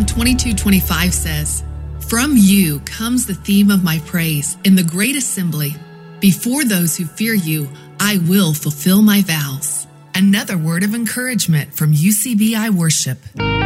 22:25 says, "From you comes the theme of my praise in the great assembly. Before those who fear you, I will fulfill my vows." Another word of encouragement from UCBI Worship.